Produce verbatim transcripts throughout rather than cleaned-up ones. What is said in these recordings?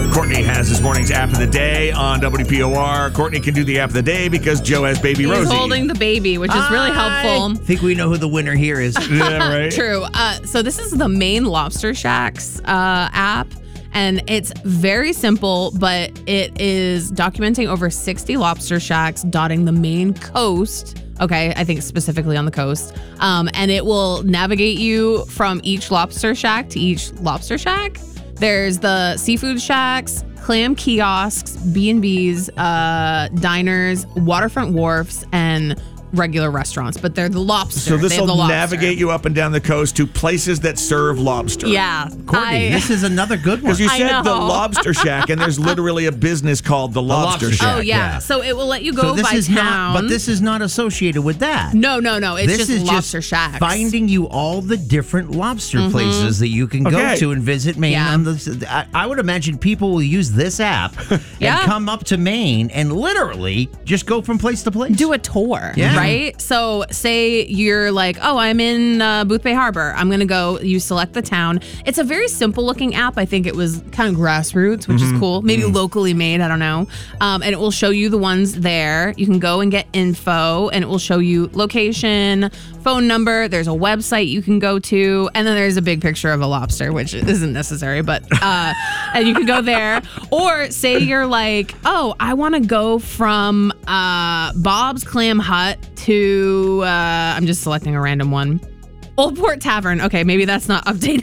Courtney has this morning's app of the day on W P O R. Courtney can do the app of the day because Joe has baby He's Rosie. holding the baby, which is really helpful. I think we know who the winner here is. Yeah, right? True. Uh, so this is the Maine Lobster Shacks uh, app. And it's very simple, but it is documenting over sixty lobster shacks dotting the Maine coast. Okay, I think specifically on the coast. Um, and it will navigate you from each lobster shack to each lobster shack. There's the seafood shacks, clam kiosks, B and B's, uh, diners, waterfront wharfs, and regular restaurants, but they're the lobster. So this They have will the lobster. navigate you up and down the coast to places that serve lobster. Yeah. Courtney, I- this is another good one. Because you I said the know. Lobster Shack, and there's literally a business called the Lobster, Lobster Shack. Oh, yeah. yeah. So it will let you go so this by is town. not, but this is not associated with that. No, no, no. It's this just is lobster just shacks. finding you all the different lobster Mm-hmm. places that you can go Okay. to and visit Maine. Yeah. On the, I, I would imagine people will use this app Yeah. and come up to Maine and literally just go from place to place. Do a tour, Yeah. right? So say you're like, oh, I'm in uh, Boothbay Harbor. I'm going to go. You select the town. It's a very simple looking app. I think it was kind of grassroots, which Mm-hmm. is cool. Maybe locally made. I don't know. Um, and it will show you the ones there. You can go and get info, and it will show you location, phone number. There's a website you can go to, and then there's a big picture of a lobster, which isn't necessary, but uh, and you can go there. Or say you're like, oh, I want to go from uh, Bob's Clam Hut to uh, I'm just selecting a random one. Old Port Tavern. Okay, maybe that's not updated.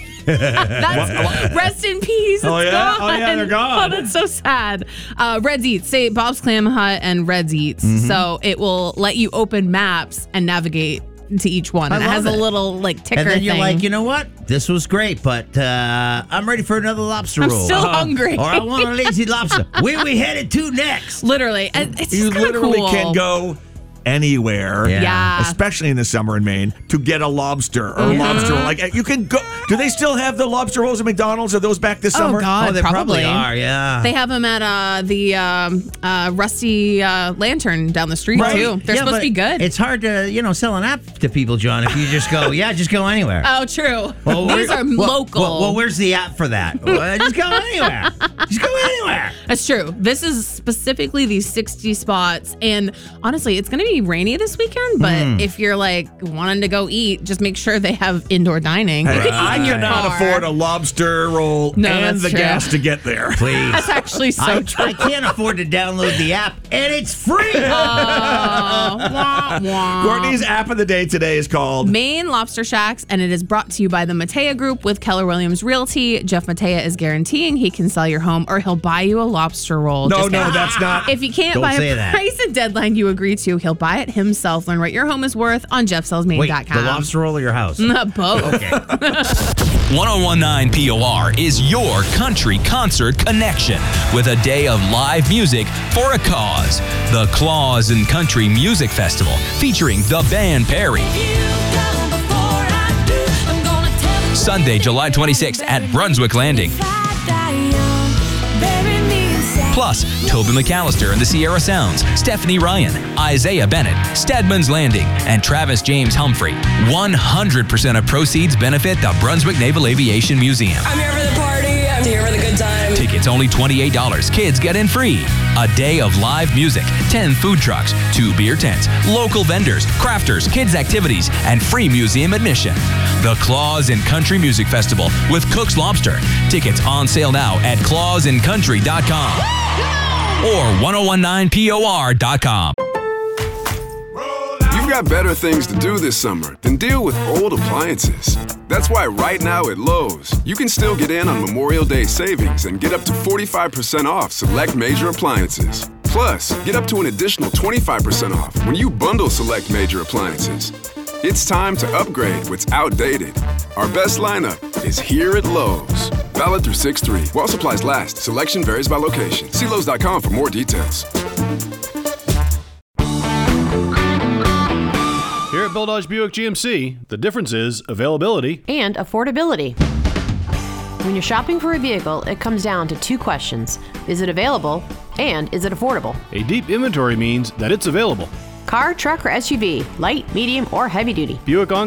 That's rest in peace. It's Oh, yeah? gone. Oh, yeah, they're gone. Oh, that's so sad. Uh, Red's Eats. Say Bob's Clam Hut and Red's Eats. Mm-hmm. So it will let you open maps and navigate to each one. I And it has love a it. little like ticker and then you're thing. like, you know what? This was great, but uh, I'm ready for another lobster I'm roll. still hungry. Or I want a lazy lobster. Where we headed to next? Literally. And it's You just kinda literally cool. can go anywhere, Yeah. Yeah. especially in the summer in Maine, to get a lobster or a Mhm. lobster roll. Like you can go. Do they still have the lobster rolls at McDonald's? Are those back this Oh, summer? God. Oh, they probably. probably, are, yeah. They have them at uh, the um, uh, Rusty uh, Lantern down the street, Right. too. They're Yeah, supposed but to be good. It's hard to, you know, sell an app to people, John, if you just go, yeah, just go anywhere. Oh, true. Well, These where- are well, local. Well, well, where's the app for that? Well, just go anywhere. Just go anywhere. That's true. This is specifically these sixty spots. And honestly, it's going to be rainy this weekend. But Hmm. if you're like wanting to go eat, just make sure they have indoor dining. You Hey, can eat I in your cannot car. afford a lobster roll No, and that's the true. gas to get there. Please. That's actually so I, true. I can't afford to download the app, and it's free. Oh, wah, wah. Courtney's app of the day today is called Maine Lobster Shacks, and it is brought to you by the Matea Group with Keller Williams Realty. Jeff Matea is guaranteeing he can sell your home or he'll buy you a lobster roll. No, Just no, kidding. that's not. If you can't Don't buy say a that. price and deadline you agree to, he'll buy it himself. Learn what your home is worth on jeff sells maine Wait, dot com. the lobster roll or your house? Both. Okay. one oh one point nine P O R is your country concert connection with a day of live music for a cause. The Claus and Country Music Festival featuring the band Perry. Sunday, July twenty-sixth at Brunswick Landing. Plus, Toby McAllister and the Sierra Sounds, Stephanie Ryan, Isaiah Bennett, Stedman's Landing, and Travis James Humphrey. one hundred percent of proceeds benefit the Brunswick Naval Aviation Museum. I'm here for the party. I'm here for the good time. Tickets only twenty-eight dollars. Kids get in free. A day of live music, ten food trucks, two beer tents, local vendors, crafters, kids activities, and free museum admission. The Claus and Country Music Festival with Cook's Lobster. Tickets on sale now at claus and country dot com or ten nineteen P O R dot com. You've got better things to do this summer than deal with old appliances. That's why right now at Lowe's, you can still get in on Memorial Day savings and get up to forty-five percent off select major appliances. Plus, get up to an additional twenty-five percent off when you bundle select major appliances. It's time to upgrade what's outdated. Our best lineup is here at Lowe's. Valid through six three. While supplies last, selection varies by location. See Lowe's dot com for more details. Here at Bill Dodge Buick G M C, the difference is availability. And affordability. When you're shopping for a vehicle, it comes down to two questions. Is it available? And is it affordable? A deep inventory means that it's available. Car, truck, or S U V, light, medium, or heavy duty. Buick on